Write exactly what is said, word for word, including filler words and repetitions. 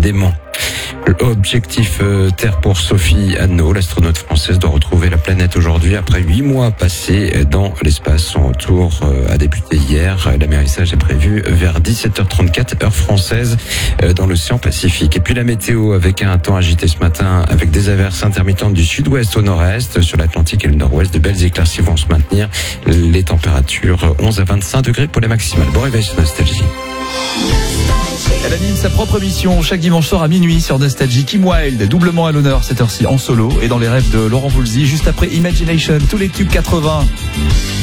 décidément. Objectif euh, Terre pour Sophie Anneau, l'astronaute française doit retrouver la planète aujourd'hui après huit mois passés dans l'espace. Son retour euh, a débuté hier. L'amérissage est prévu vers dix-sept heures trente-quatre heure française euh, dans l'océan Pacifique. Et puis la météo avec un temps agité ce matin avec des averses intermittentes du sud-ouest au nord-est. Sur l'Atlantique et le nord-ouest, de belles éclaircies vont se maintenir. Les températures onze à vingt-cinq degrés pour les maximales. Bon réveil sur Nostalgie. Elle anime sa propre émission chaque dimanche soir à minuit sur Nostalgie. Kim Wilde, doublement à l'honneur cette heure-ci en solo et dans les rêves de Laurent Voulzy, juste après Imagination, tous les tubes quatre-vingts.